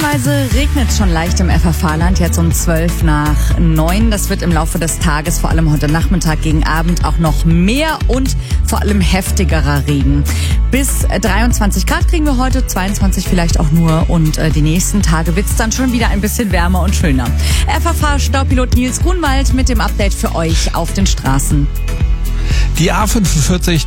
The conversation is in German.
Ausnahmsweise regnet es schon leicht im FFH-Land, jetzt um 8:12. Das wird im Laufe des Tages, vor allem heute Nachmittag gegen Abend, auch noch mehr und vor allem heftigerer Regen. Bis 23 Grad kriegen wir heute, 22 vielleicht auch nur. Und die nächsten Tage wird es dann schon wieder ein bisschen wärmer und schöner. FFH-Staupilot Nils Grunwald mit dem Update für euch auf den Straßen. Die A45